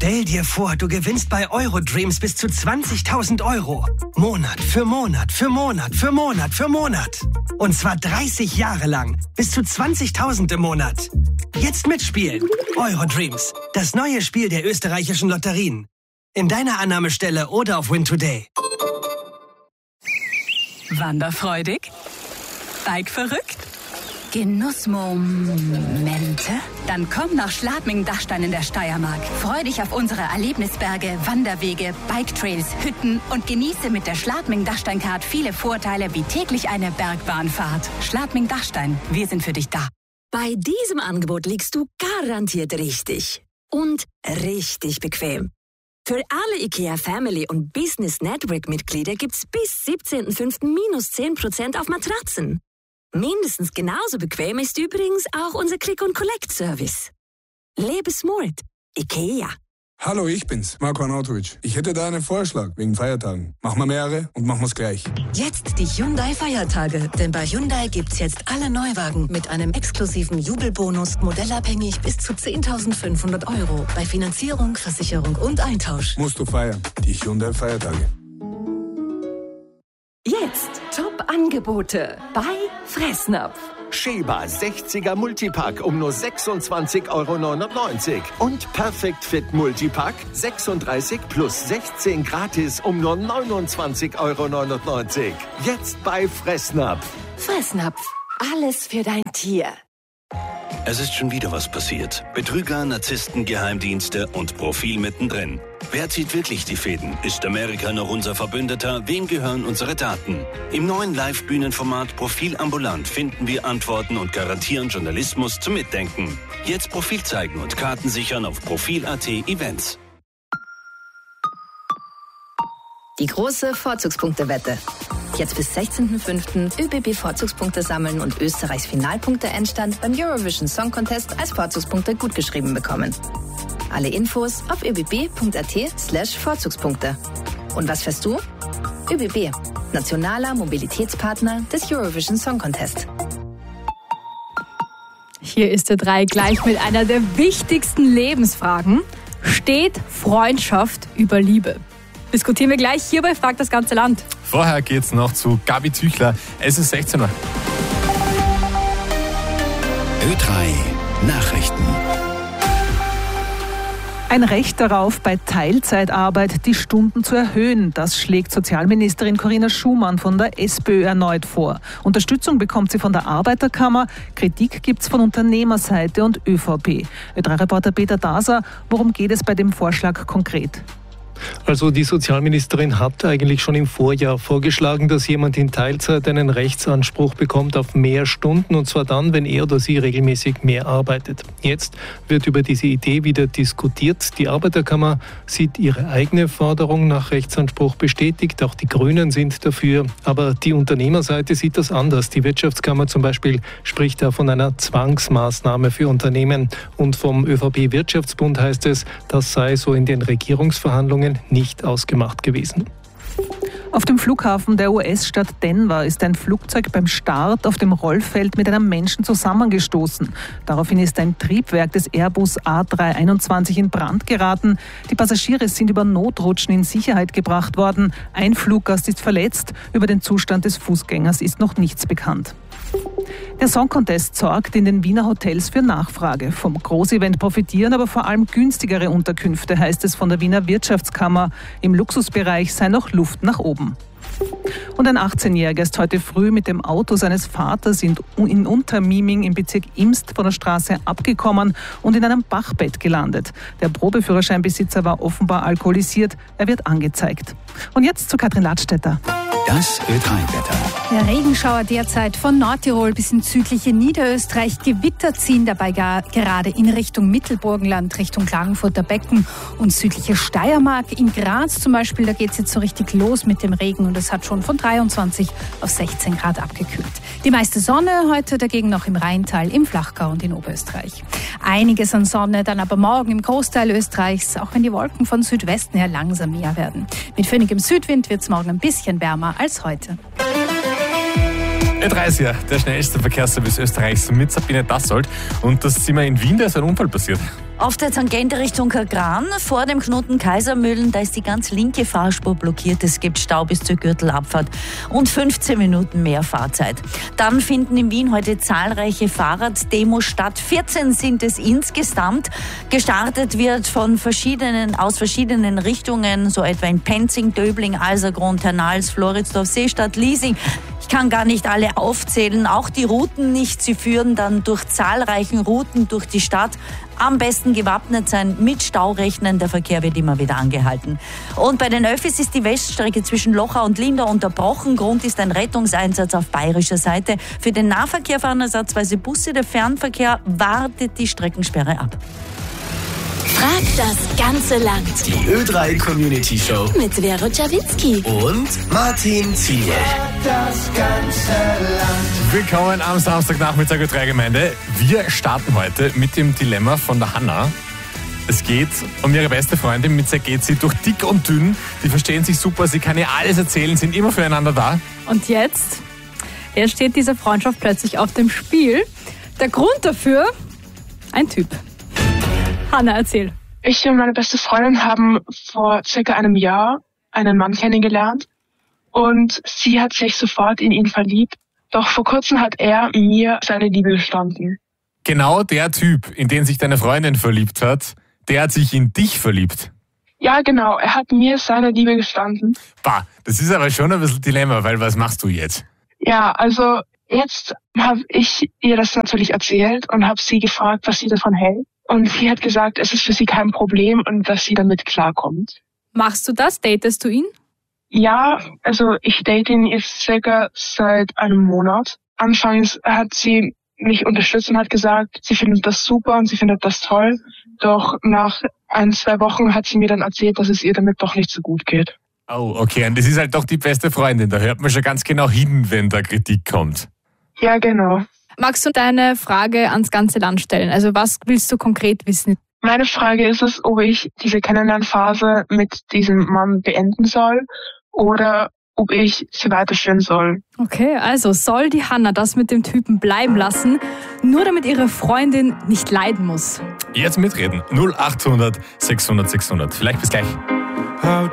Stell dir vor, du gewinnst bei Eurodreams bis zu 20.000 €. Monat für Monat für Monat für Monat für Monat. Und zwar 30 Jahre lang. Bis zu 20.000 im Monat. Jetzt mitspielen. Eurodreams. Das neue Spiel der österreichischen Lotterien. In deiner Annahmestelle oder auf Win Today. Wanderfreudig? Bike-verrückt? Genussmomente? Dann komm nach Schladming-Dachstein in der Steiermark. Freu dich auf unsere Erlebnisberge, Wanderwege, Bike-Trails, Hütten und genieße mit der Schladming-Dachstein-Card viele Vorteile wie täglich eine Bergbahnfahrt. Schladming-Dachstein, wir sind für dich da. Bei diesem Angebot liegst du garantiert richtig. Und richtig bequem. Für alle IKEA Family und Business Network Mitglieder gibt's bis 17.05. minus 10% auf Matratzen. Mindestens genauso bequem ist übrigens auch unser Click-and-Collect-Service. Lebe smart. IKEA. Hallo, ich bin's, Marko Arnautovic. Ich hätte da einen Vorschlag wegen Feiertagen. Machen wir mehrere und machen wir's gleich. Jetzt die Hyundai-Feiertage. Denn bei Hyundai gibt's jetzt alle Neuwagen mit einem exklusiven Jubelbonus, modellabhängig bis zu 10.500 €. Bei Finanzierung, Versicherung und Eintausch. Musst du feiern. Die Hyundai-Feiertage. Jetzt Top-Angebote bei Fressnapf. Sheba 60er Multipack um nur 26,99 € und Perfect Fit Multipack 36 plus 16 gratis um nur 29,99 €. Jetzt bei Fressnapf. Fressnapf, alles für dein Tier. Es ist schon wieder was passiert. Betrüger, Narzissten, Geheimdienste und Profil mittendrin. Wer zieht wirklich die Fäden? Ist Amerika noch unser Verbündeter? Wem gehören unsere Daten? Im neuen Live-Bühnenformat Profil ambulant finden wir Antworten und garantieren Journalismus zum Mitdenken. Jetzt Profil zeigen und Karten sichern auf Profil.at Events. Die große Vorzugspunktewette. Jetzt bis 16.05. ÖBB-Vorzugspunkte sammeln und Österreichs Finalpunkte-Endstand beim Eurovision Song Contest als Vorzugspunkte gutgeschrieben bekommen. Alle Infos auf öbb.at/Vorzugspunkte. Und was fährst du? ÖBB, nationaler Mobilitätspartner des Eurovision Song Contest. Hier ist der 3 gleich mit einer der wichtigsten Lebensfragen. Steht Freundschaft über Liebe? Diskutieren wir gleich hier bei Frag das ganze Land. Vorher geht's noch zu Gabi Züchler. Es ist 16 Uhr. Ö3 Nachrichten. Ein Recht darauf, bei Teilzeitarbeit die Stunden zu erhöhen. Das schlägt Sozialministerin Corinna Schumann von der SPÖ erneut vor. Unterstützung bekommt sie von der Arbeiterkammer. Kritik gibt's von Unternehmerseite und ÖVP. Ö3-Reporter Peter Daser, worum geht es bei dem Vorschlag konkret? Also die Sozialministerin hat eigentlich schon im Vorjahr vorgeschlagen, dass jemand in Teilzeit einen Rechtsanspruch bekommt auf mehr Stunden, und zwar dann, wenn er oder sie regelmäßig mehr arbeitet. Jetzt wird über diese Idee wieder diskutiert. Die Arbeiterkammer sieht ihre eigene Forderung nach Rechtsanspruch bestätigt, auch die Grünen sind dafür, aber die Unternehmerseite sieht das anders. Die Wirtschaftskammer zum Beispiel spricht da von einer Zwangsmaßnahme für Unternehmen, und vom ÖVP-Wirtschaftsbund heißt es, das sei so in den Regierungsverhandlungen nicht ausgemacht gewesen. Auf dem Flughafen der US-Stadt Denver ist ein Flugzeug beim Start auf dem Rollfeld mit einem Menschen zusammengestoßen. Daraufhin ist ein Triebwerk des Airbus A321 in Brand geraten. Die Passagiere sind über Notrutschen in Sicherheit gebracht worden. Ein Fluggast ist verletzt. Über den Zustand des Fußgängers ist noch nichts bekannt. Der Song Contest sorgt in den Wiener Hotels für Nachfrage. Vom Großevent profitieren aber vor allem günstigere Unterkünfte, heißt es von der Wiener Wirtschaftskammer. Im Luxusbereich sei noch Luft nach oben. Und ein 18-Jähriger ist heute früh mit dem Auto seines Vaters in Untermiming im Bezirk Imst von der Straße abgekommen und in einem Bachbett gelandet. Der Probeführerscheinbesitzer war offenbar alkoholisiert. Er wird angezeigt. Und jetzt zu Katrin Ladstätter. Das Ö3-Wetter. Der Regenschauer derzeit von Nordtirol bis ins südliche Niederösterreich. Gewitter ziehen dabei gerade in Richtung Mittelburgenland, Richtung Klagenfurter Becken und südliche Steiermark. In Graz zum Beispiel, da geht es jetzt so richtig los mit dem Regen und es hat schon von 23 auf 16 Grad abgekühlt. Die meiste Sonne heute dagegen noch im Rheintal, im Flachgau und in Oberösterreich. Einiges an Sonne, dann aber morgen im Großteil Österreichs, auch wenn die Wolken von Südwesten her langsam mehr werden. Mit föhnigem Südwind wird es morgen ein bisschen wärmer als heute. Ö3 der schnellste Verkehrsservice Österreichs mit Sabine Dassold. Und das sind wir in Wien, da ist ein Unfall passiert. Auf der Tangente Richtung Kagran, vor dem Knoten Kaisermühlen, da ist die ganz linke Fahrspur blockiert. Es gibt Stau bis zur Gürtelabfahrt und 15 Minuten mehr Fahrzeit. Dann finden in Wien heute zahlreiche Fahrraddemos statt. 14 sind es insgesamt. Gestartet wird aus verschiedenen Richtungen, so etwa in Penzing, Döbling, Alsergrund, Hernals, Floridsdorf, Seestadt, Liesing. Ich kann gar nicht alle aufzählen, auch die Routen nicht. Sie führen dann durch zahlreichen Routen durch die Stadt. Am besten gewappnet sein, mit Stau rechnen, der Verkehr wird immer wieder angehalten. Und bei den Öffis ist die Weststrecke zwischen Lochau und Lindau unterbrochen. Grund ist ein Rettungseinsatz auf bayerischer Seite. Für den Nahverkehr fahren ersatzweise Busse, der Fernverkehr wartet die Streckensperre ab. Frag das ganze Land. Die Ö3 Community Show Mit Vero Czawinski und Martin Ziel. Das ganze Land. Willkommen am Samstagnachmittag Ö3 Gemeinde. Wir starten heute mit dem Dilemma von der Hanna. Es geht um ihre beste Freundin, mit der geht sie durch dick und dünn. Die verstehen sich super, sie kann ihr alles erzählen, sind immer füreinander da. Und jetzt steht diese Freundschaft plötzlich auf dem Spiel. Der Grund dafür? Ein Typ. Hanna, erzähl. Ich und meine beste Freundin haben vor circa einem Jahr einen Mann kennengelernt und sie hat sich sofort in ihn verliebt. Doch vor kurzem hat er mir seine Liebe gestanden. Genau der Typ, in den sich deine Freundin verliebt hat, der hat sich in dich verliebt. Ja, genau. Er hat mir seine Liebe gestanden. Bah, das ist aber schon ein bisschen Dilemma, weil was machst du jetzt? Ja, also jetzt habe ich ihr das natürlich erzählt und habe sie gefragt, was sie davon hält. Und sie hat gesagt, es ist für sie kein Problem und dass sie damit klarkommt. Machst du das? Datest du ihn? Ja, also ich date ihn jetzt circa seit einem Monat. Anfangs hat sie mich unterstützt und hat gesagt, sie findet das super und sie findet das toll. Doch nach 1-2 Wochen hat sie mir dann erzählt, dass es ihr damit doch nicht so gut geht. Oh, okay. Und das ist halt doch die beste Freundin. Da hört man schon ganz genau hin, wenn da Kritik kommt. Ja, genau. Magst du deine Frage ans ganze Land stellen? Also was willst du konkret wissen? Meine Frage ist es, ob ich diese Kennenlernphase mit diesem Mann beenden soll oder ob ich sie weiterführen soll. Okay, also soll die Hanna das mit dem Typen bleiben lassen, nur damit ihre Freundin nicht leiden muss? Jetzt mitreden. 0800 600 600. Vielleicht bis gleich. How